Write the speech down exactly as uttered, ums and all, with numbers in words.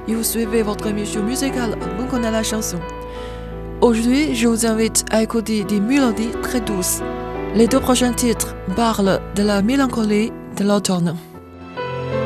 et vous suivez votre émission musicale On connaît la chanson. Aujourd'hui, je vous invite à écouter des mélodies très douces. Les deux prochains titres parlent de la mélancolie de l'automne.